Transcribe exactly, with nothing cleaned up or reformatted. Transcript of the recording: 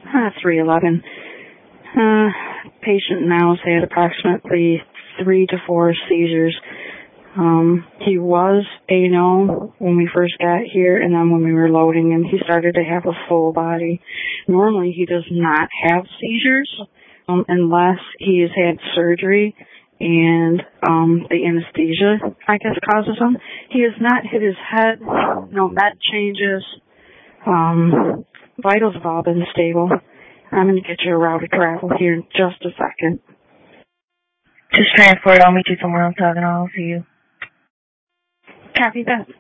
Uh, three eleven. Uh, patient now has had approximately three to four seizures. Um, he was A N O when we first got here, and then when we were loading him, he started to have a full body. Normally, he does not have seizures um, unless he has had surgery and um, the anesthesia, I guess, causes them. He has not hit his head, no med changes. Um, vitals have all been stable. I'm going to get you a route of travel here in just a second. Just transport. I'll meet you somewhere. I'm talking. I'll see you. Copy that.